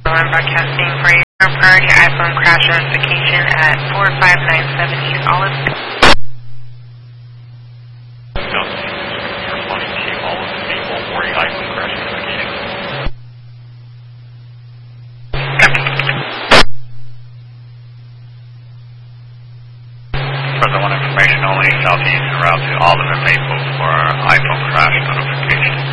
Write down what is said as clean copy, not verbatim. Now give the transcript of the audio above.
I'm broadcasting for your priority iPhone crash notification at 4597 East Olive. Responding to Olive Street, 140 iPhone crash notification. Further one information only, southeast route to Olive and Maple for iPhone crash notification.